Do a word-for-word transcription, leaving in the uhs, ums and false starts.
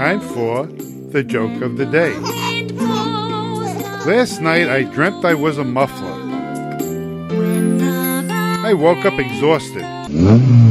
time for the joke of the day. Last night I dreamt I was a muffler. I woke up exhausted.